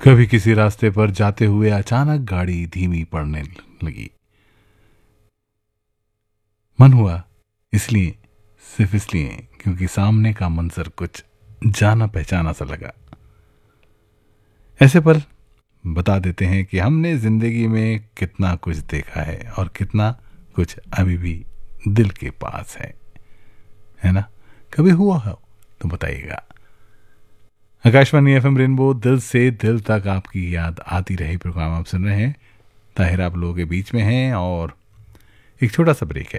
कभी किसी रास्ते पर जाते हुए अचानक गाड़ी धीमी पड़ने लगी। मन हुआ इसलिए, सिर्फ इसलिए क्योंकि सामने का मंजर कुछ जाना पहचाना सा लगा। ऐसे पल बता देते हैं कि हमने जिंदगी में कितना कुछ देखा है और कितना कुछ अभी भी दिल के पास है ना? कभी हुआ हो तो बताइएगा। आकाशवाणी एफएम रेनबो, दिल से दिल तक आपकी याद आती रही प्रोग्राम आप सुन रहे हैं। ताहिर आप लोगों के बीच में हैं और एक छोटा सा ब्रेक है।